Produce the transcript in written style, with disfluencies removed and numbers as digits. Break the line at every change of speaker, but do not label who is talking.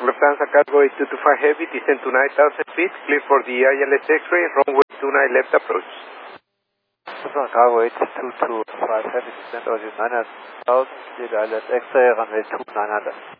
Lufthansa Cargo 8225 Heavy, descend to 9,000 feet, clear for the ILS X-ray, runway 29 left approach.
Lufthansa Cargo 8225 Heavy, descend altitude 9,000 feet, ILS X-ray, runway 29 left.